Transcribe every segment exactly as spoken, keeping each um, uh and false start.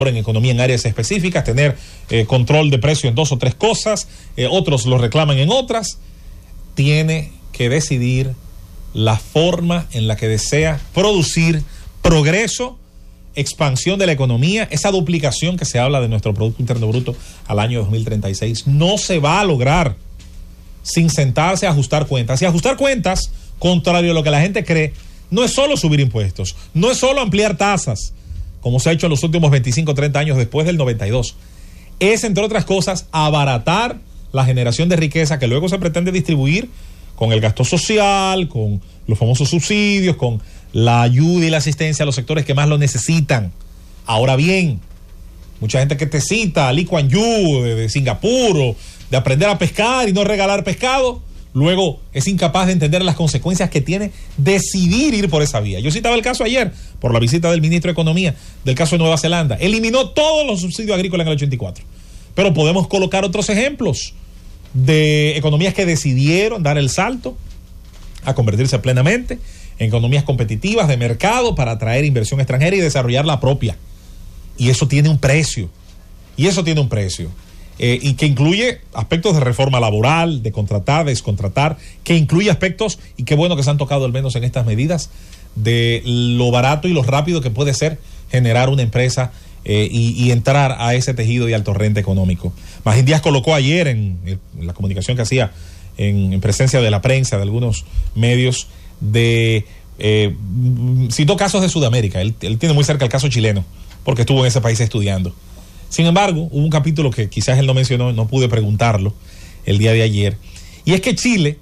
en economía en áreas específicas, tener eh, control de precio en dos o tres cosas, eh, otros lo reclaman en otras. Tiene que decidir la forma en la que desea producir progreso, expansión de la economía. Esa duplicación que se habla de nuestro Producto Interno Bruto al año dos mil treinta y seis no se va a lograr sin sentarse a ajustar cuentas. Y ajustar cuentas, contrario a lo que la gente cree, no es solo subir impuestos, no es solo ampliar tasas, como se ha hecho en los últimos veinticinco o treinta años después del noventa y dos. Es, entre otras cosas, abaratar la generación de riqueza que luego se pretende distribuir con el gasto social, con los famosos subsidios, con la ayuda y la asistencia a los sectores que más lo necesitan. Ahora bien, mucha gente que te cita a Lee Kuan Yew de, de Singapur, o de aprender a pescar y no regalar pescado, luego es incapaz de entender las consecuencias que tiene decidir ir por esa vía. Yo citaba el caso ayer, por la visita del ministro de Economía, del caso de Nueva Zelanda. Eliminó todos los subsidios agrícolas en el ochenta y cuatro. Pero podemos colocar otros ejemplos de economías que decidieron dar el salto a convertirse plenamente en economías competitivas de mercado para atraer inversión extranjera y desarrollar la propia. Y eso tiene un precio. Y eso tiene un precio. Eh, y que incluye aspectos de reforma laboral, de contratar, de descontratar, que incluye aspectos, y qué bueno que se han tocado al menos en estas medidas, de lo barato y lo rápido que puede ser generar una empresa eh, y, y entrar a ese tejido y al torrente económico. Magín Díaz colocó ayer en, en la comunicación que hacía en, en presencia de la prensa, de algunos medios, de eh, citó casos de Sudamérica. Él, él tiene muy cerca el caso chileno, porque estuvo en ese país estudiando. Sin embargo, hubo un capítulo que quizás él no mencionó, no pude preguntarlo el día de ayer, y es que Chile,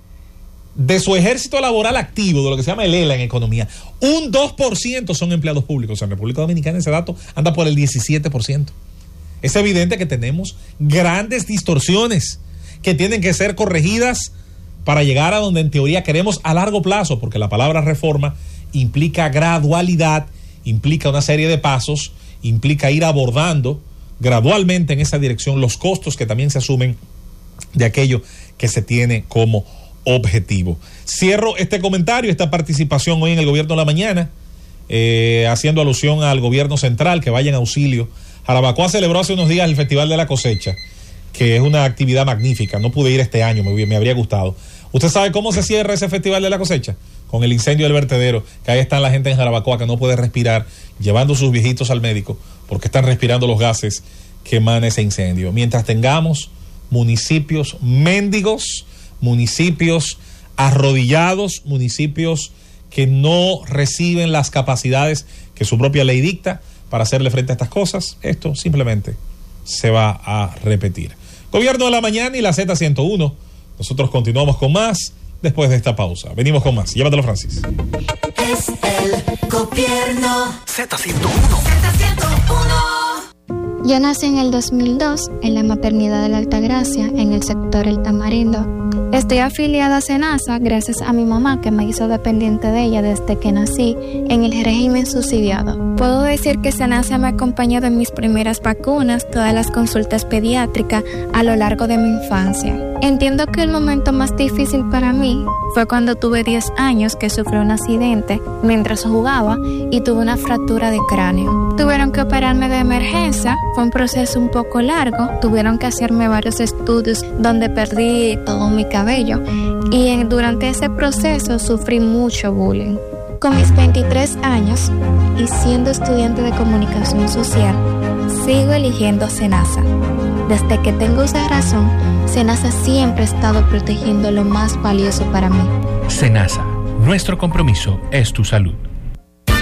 de su ejército laboral activo, de lo que se llama el E L A en economía, un dos por ciento son empleados públicos. En República Dominicana ese dato anda por el diecisiete por ciento. Es evidente que tenemos grandes distorsiones que tienen que ser corregidas para llegar a donde en teoría queremos a largo plazo, porque la palabra reforma implica gradualidad, implica una serie de pasos, implica ir abordando gradualmente en esa dirección los costos que también se asumen de aquello que se tiene como objetivo. Cierro este comentario, esta participación hoy en el Gobierno de la Mañana, eh, haciendo alusión al gobierno central que vaya en auxilio. Jarabacoa celebró hace unos días el Festival de la Cosecha, que es una actividad magnífica. No pude ir este año, me, me habría gustado. ¿Usted sabe cómo se cierra ese Festival de la Cosecha? Con el incendio del vertedero, que ahí está la gente en Jarabacoa que no puede respirar, llevando sus viejitos al médico porque están respirando los gases que emana ese incendio. Mientras tengamos municipios mendigos, municipios arrodillados, municipios que no reciben las capacidades que su propia ley dicta para hacerle frente a estas cosas, esto simplemente se va a repetir. Gobierno de la Mañana y la Z ciento uno. Nosotros continuamos con más después de esta pausa. Venimos con más. Llévatelo, Francis. Es el gobierno. Z ciento uno. Z ciento uno. Yo nací en el dos mil dos en la maternidad de la Altagracia, en el sector El Tamarindo. Estoy afiliada a SENASA gracias a mi mamá, que me hizo dependiente de ella desde que nací en el régimen subsidiado. Puedo decir que SENASA me ha acompañado en mis primeras vacunas, todas las consultas pediátricas a lo largo de mi infancia. Entiendo que el momento más difícil para mí fue cuando tuve diez años, que sufrí un accidente mientras jugaba y tuve una fractura de cráneo. Tuvieron que operarme de emergencia, fue un proceso un poco largo, tuvieron que hacerme varios estudios donde perdí todo mi cabello y en, durante ese proceso sufrí mucho bullying. Con mis veintitrés años y siendo estudiante de comunicación social, sigo eligiendo SENASA. Desde que tengo esa razón, SENASA siempre ha estado protegiendo lo más valioso para mí. SENASA, nuestro compromiso es tu salud.